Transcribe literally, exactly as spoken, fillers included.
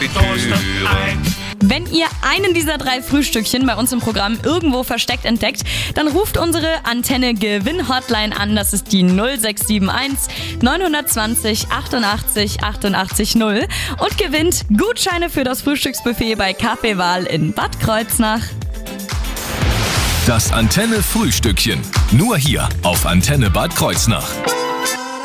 Wenn ihr einen dieser drei Frühstückchen bei uns im Programm irgendwo versteckt entdeckt, dann ruft unsere Antenne-Gewinn-Hotline an. Das ist die null sechs sieben eins neun zwei null achtundachtzig achtundachtzig null und gewinnt Gutscheine für das Frühstücksbuffet bei Café Wahl in Bad Kreuznach. Das Antenne-Frühstückchen. Nur hier auf Antenne Bad Kreuznach.